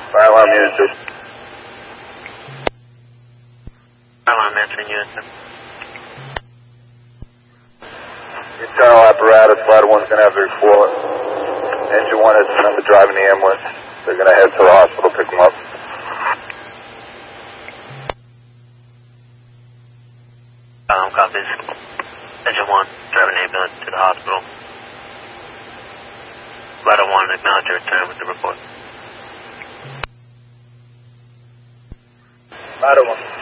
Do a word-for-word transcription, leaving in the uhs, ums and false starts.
Fire alarm unit two. Fire alarm answering unit two. Internal apparatus, ladder one's going to have the report. Engine one is remember driving the ambulance. They're going to head to the hospital, pick them up. Um, copies. Engine one, driving the ambulance to the hospital. Ladder one, acknowledge your return with the report. Ladder one.